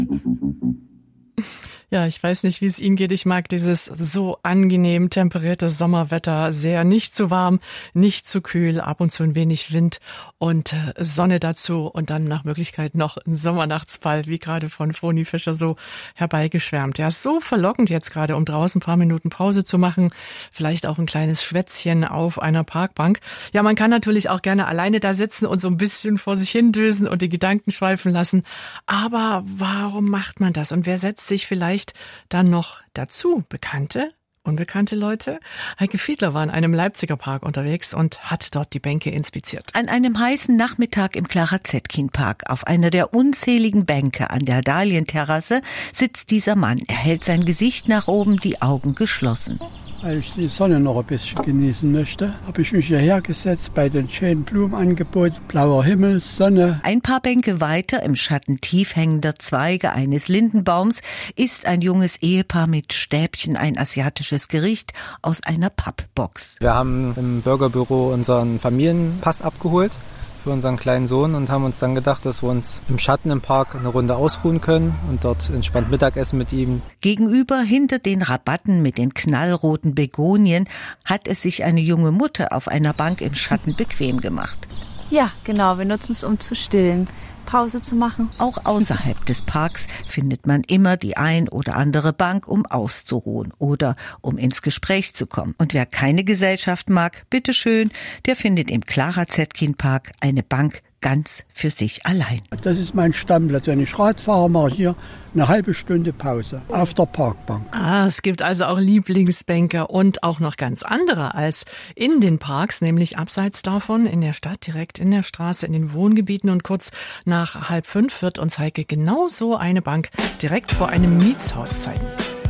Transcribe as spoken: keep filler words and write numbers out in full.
Ja, ich weiß nicht, wie es Ihnen geht. Ich mag dieses so angenehm temperierte Sommerwetter sehr. Nicht zu warm, nicht zu kühl, ab und zu ein wenig Wind und Sonne dazu und dann nach Möglichkeit noch ein Sommernachtsball, wie gerade von Froni Fischer so herbeigeschwärmt. Ja, so verlockend jetzt gerade, um draußen ein paar Minuten Pause zu machen. Vielleicht auch ein kleines Schwätzchen auf einer Parkbank. Ja, man kann natürlich auch gerne alleine da sitzen und so ein bisschen vor sich hindösen und die Gedanken schweifen lassen. Aber warum macht man das? Und wer setzt sich vielleicht dann noch dazu? Bekannte, unbekannte Leute? Heike Fiedler war in einem Leipziger Park unterwegs und hat dort die Bänke inspiziert. An einem heißen Nachmittag im Clara-Zetkin-Park auf einer der unzähligen Bänke an der Dahlienterrasse sitzt dieser Mann. Er hält sein Gesicht nach oben, die Augen geschlossen. Weil ich die Sonne noch ein bisschen genießen möchte, habe ich mich hierher gesetzt bei den schönen Blumenangebot, blauer Himmel, Sonne. Ein paar Bänke weiter, im Schatten tief hängender Zweige eines Lindenbaums, ist ein junges Ehepaar mit Stäbchen ein asiatisches Gericht aus einer Pappbox. Wir haben im Bürgerbüro unseren Familienpass abgeholt für unseren kleinen Sohn und haben uns dann gedacht, dass wir uns im Schatten im Park eine Runde ausruhen können und dort entspannt Mittagessen mit ihm. Gegenüber, hinter den Rabatten mit den knallroten Begonien, hat es sich eine junge Mutter auf einer Bank im Schatten bequem gemacht. Ja, genau, wir nutzen es, um zu stillen. Pause zu machen. Auch außerhalb des Parks findet man immer die ein oder andere Bank, um auszuruhen oder um ins Gespräch zu kommen. Und wer keine Gesellschaft mag, bitteschön, der findet im Clara-Zetkin-Park eine Bank ganz für sich allein. Das ist mein Stammplatz. Wenn ich Rad fahre, mache ich hier eine halbe Stunde Pause auf der Parkbank. Ah, es gibt also auch Lieblingsbänke und auch noch ganz andere als in den Parks, nämlich abseits davon in der Stadt, direkt in der Straße, in den Wohngebieten. Und kurz nach halb fünf wird uns Heike genau so eine Bank direkt vor einem Mietshaus zeigen.